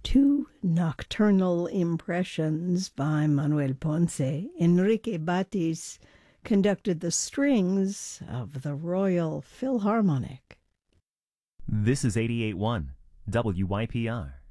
Two nocturnal impressions by Manuel Ponce. Enrique Batis conducted the strings of the Royal Philharmonic. This is 88.1 WYPR.